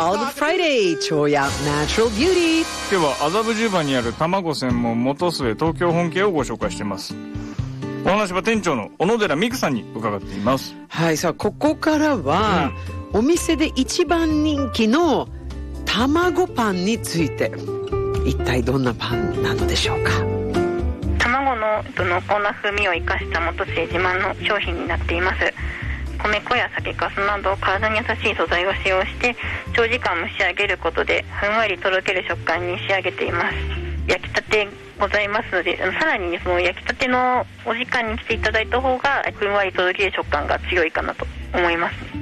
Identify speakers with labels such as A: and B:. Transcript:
A: Olive Friday 超や Natural Beauty。
B: 今日は麻布十番にある卵専門元末東京本家をご紹介しています。お話は店長の小野寺美久さんに伺っています。
A: はい、さあここからは、お店で一番人気の卵パンについて、一体どんなパンなのでしょうか。
C: 卵の濃厚な風味を生かした元末自慢の商品になっています。米粉や酒粕など体に優しい素材を使用して長時間蒸し上げることでふんわりとろける食感に仕上げています。焼きたてございますので、さらにその焼きたてのお時間に来ていただいた方がふんわりとろける食感が強いかなと思います。